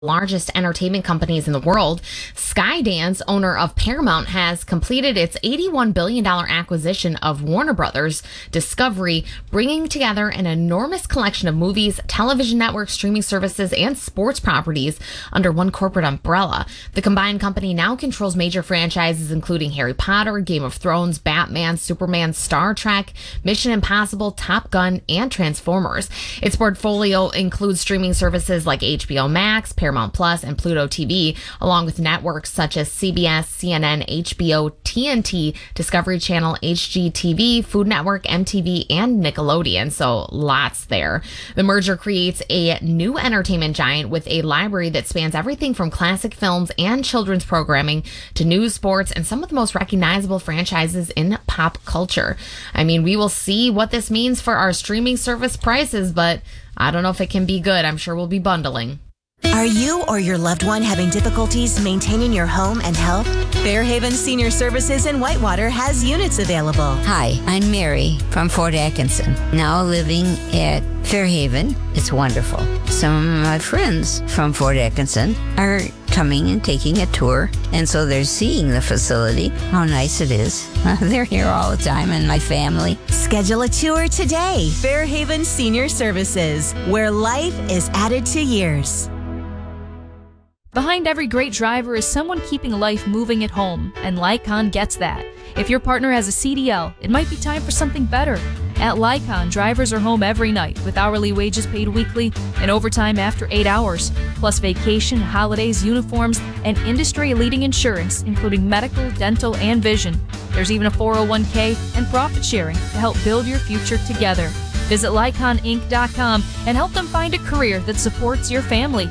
largest entertainment companies in the world. Skydance, owner of Paramount, has completed its $81 billion acquisition of Warner Brothers Discovery, bringing together an enormous collection of movies, television networks, streaming services, and sports properties under one corporate umbrella. The combined company now controls major franchises including Harry Potter, Game of Thrones, Batman, Superman, Star Trek, Mission Impossible, Top Gun, and Transformers. Its portfolio includes streaming services like HBO Max, Paramount Plus, and Pluto TV, along with networks such as CBS, CNN, HBO, TNT, Discovery Channel, HGTV, Food Network, MTV, and Nickelodeon. So lots there. The merger creates a new entertainment giant with a library that spans everything from classic films and children's programming to news, sports, and some of the most recognizable franchises in pop culture. I mean, we will see what this means for our streaming service prices, but I don't know if it can be good. I'm sure we'll be bundling. Are you or your loved one having difficulties maintaining your home and health? Fairhaven Senior Services in Whitewater has units available. Hi, I'm Mary from Fort Atkinson, now living at Fairhaven. It's wonderful. Some of my friends from Fort Atkinson are coming and taking a tour, and so they're seeing the facility, how nice it is. They're here all the time, and my family. Schedule a tour today. Fairhaven Senior Services, where life is added to years. Behind every great driver is someone keeping life moving at home, and Lycon gets that. If your partner has a CDL, it might be time for something better. At Lycon, drivers are home every night with hourly wages paid weekly and overtime after 8 hours, plus vacation, holidays, uniforms, and industry-leading insurance, including medical, dental, and vision. There's even a 401k and profit sharing to help build your future together. Visit LyconInc.com and help them find a career that supports your family.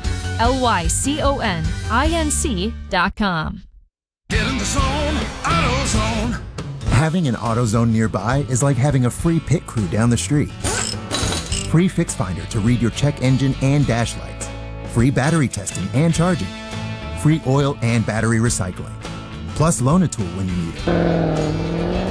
LYCONINC.com. Get in the zone, AutoZone. Having an AutoZone nearby is like having a free pit crew down the street. Free Fix Finder to read your check engine and dash lights. Free battery testing and charging. Free oil and battery recycling. Plus loan a tool when you need it.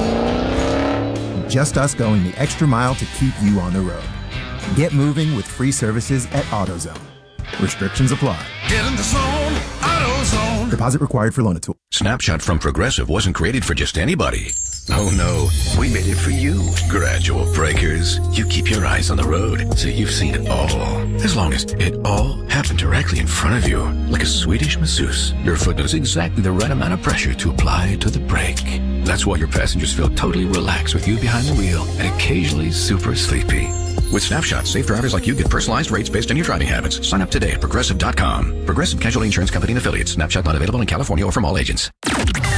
Just us going the extra mile to keep you on the road. Get moving with free services at AutoZone. Restrictions apply. Get in the zone, AutoZone. Deposit required for loan a tool. Snapshot from Progressive wasn't created for just anybody. Oh no, we made it for you. Gradual breakers. You keep your eyes on the road, so you've seen it all. As long as it all happened directly in front of you, like a Swedish masseuse, your foot knows exactly the right amount of pressure to apply to the brake. That's why your passengers feel totally relaxed with you behind the wheel and occasionally super sleepy. With Snapshot, safe drivers like you get personalized rates based on your driving habits. Sign up today at Progressive.com. Progressive Casualty Insurance Company and Affiliates. Snapshot not available in California or from all agents.